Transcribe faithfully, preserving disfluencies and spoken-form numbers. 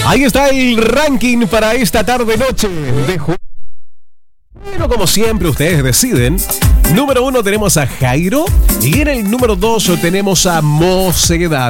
Ahí está el ranking para esta tarde-noche de julio. Pero como siempre ustedes deciden. Número uno tenemos a Jairo y en el número dos tenemos a Mocedad.